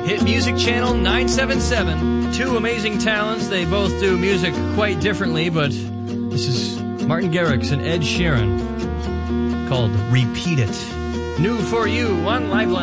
Hit Music Channel 977. Two amazing talents. They both do music quite differently, but this is Martin Garrix and Ed Sheeran, called Repeat It. New for you on Liveline.